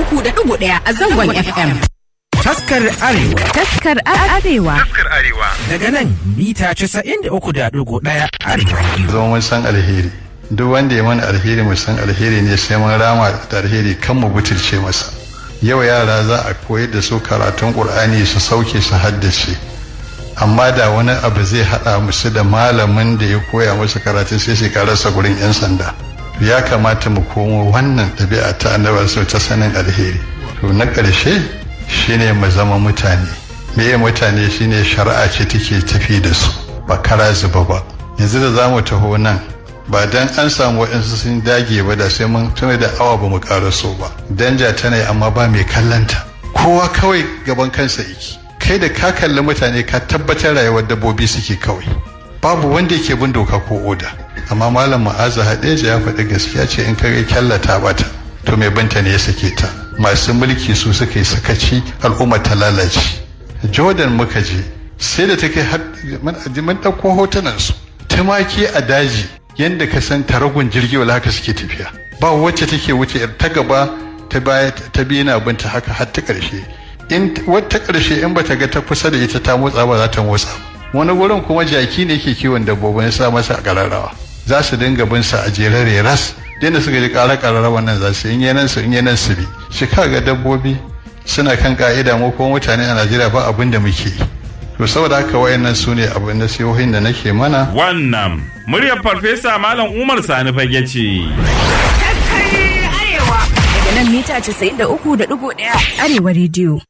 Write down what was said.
93.1 a zangon FM. Taskar Arewa. Taskar Arewa. Taskar Arewa. Daga nan mita 93.1 Arewa. Zo mun san alheri. Duk wanda ya mana alheri mu san alheri ne sai mun rama da alheri kan mu butulce masa. Yau yara za a koyar da su karatun Qur'ani su sauke su haddace. Amma da wani abu zai hada musu da malamin da ya koya musu karatun sai su karasa gurin 'yan sanda. Ya kamata mu komo wannan ɗabi'a ta annabar su ta sanin alheri. To na ƙarshe shine mu zama mutane. Meye mutane shine shari'a ce take tafi da su ba kara zuba ba. Yanzu da zamu taho nan ba dan an samu waɗansu sun dage ba da sai mun tuna da awa ba mu karaso ba. Danja tana yi amma ba mai kallanta. Kowa kawai gaban kansa yake. Kai da ka kalli mutane ka tabbatar rayuwar dabbobi suke kawai. Babu wanda yake bin doka ko oda. Amma malam Ma'azu Hadeja ya faɗi gaskiya ce in kage kyallata bata to mai binta ne ya sake ta. Masu mulki su suka yi sakaci al'umma ta lalace. Jordan muka je sai da take mun ɗauko hotunan su. Tumaki a daji yanda ka san taragun jirgi wala haka suke tafiya. Ba wacce take wuce ta gaba ta baya ta biyu na binta haka har ta ƙarshe. In wata ƙarshe in bata ga ta kusa da ita ta motsa ba za ta motsa. Wani wurin kuma jaki ne ke kiwon dabbobin ya sa masa a ƙararrawa. Za su dinga bin sa a jerare ras da suka ji ƙararrawa nan za su in yanan su bi. Shi kaga dabbobi suna kan ka'ida mu kuma mutane a Najeriya ba abin da muke yi. To saboda haka wayannan su ne abin da nasihohin da nake mana. Wannan muryar Farfesa Malam Umar Sani Fage ce. Daga nan mita 93.1 Arewa Radio.